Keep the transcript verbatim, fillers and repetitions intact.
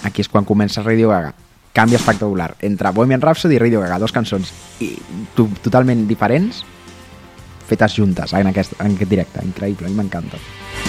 aquí és quan comença Radio Gaga. Canvi espectacular entre Bohemian Rhapsody i Radio Gaga, dos cançons i, to, totalment diferents fetes juntes en aquest, en aquest directe, increïble, a mi m'encanta.